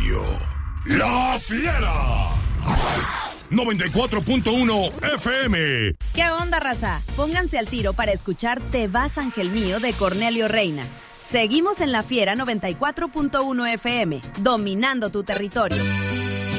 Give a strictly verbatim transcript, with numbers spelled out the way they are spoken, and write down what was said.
radio. La Fiera. noventa y cuatro punto uno F M. ¿Qué onda, raza? Pónganse al tiro para escuchar Te vas, ángel mío, de Cornelio Reina. Seguimos en La Fiera noventa y cuatro punto uno F M, dominando tu territorio.